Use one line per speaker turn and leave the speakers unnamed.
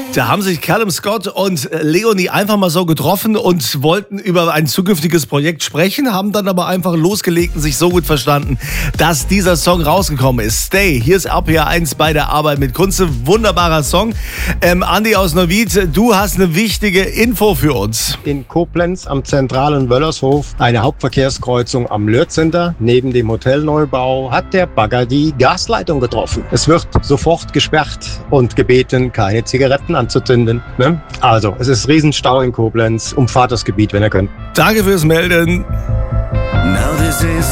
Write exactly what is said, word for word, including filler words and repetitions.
Da haben sich Callum Scott und Leonie einfach mal so getroffen und wollten über ein zukünftiges Projekt sprechen, haben dann aber einfach losgelegt und sich so gut verstanden, dass dieser Song rausgekommen ist. Stay, hier ist R P R eins bei der Arbeit mit Kunze. Wunderbarer Song. Ähm, Andi aus Neuwied, du hast eine wichtige Info für uns.
In Koblenz am zentralen Wöllershof, eine Hauptverkehrskreuzung am Lörzcenter, neben dem Hotelneubau, hat der Bagger die Gasleitung getroffen. Es wird sofort gesperrt und gebeten, keine Zigaretten anzuzünden. Ne? Also, es ist Riesenstau in Koblenz. Umfahrt das Gebiet, wenn ihr könnt.
Danke fürs Melden.